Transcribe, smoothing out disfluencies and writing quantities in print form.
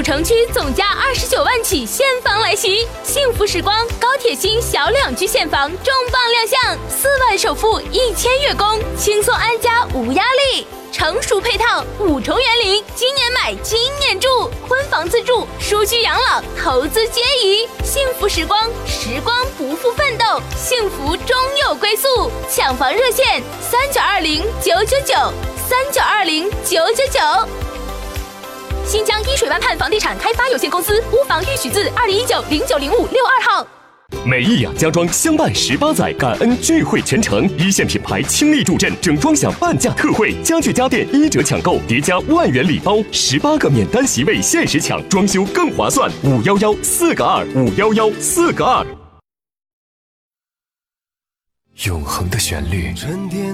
城区总价29万起现房来袭，幸福时光高铁新小两居现房重磅亮相，4万首付1000月供，轻松安家无压力。成熟配套5重园林，今年买今年住，婚房自住，舒居养老，投资皆宜。幸福时光，时光不负奋斗，幸福终有归宿。抢房热线3920-999，3920-999。新疆依水湾畔房地产开发有限公司屋房预许字2019-090562号。 美意雅家装相伴18载，感恩聚会全程，一线品牌倾力助阵，整装享半价特惠，家具家电1折抢购，叠加万元礼包，18个免单席位限时抢，装修更划算。511-4个2，511-4个2。 永恒的旋律，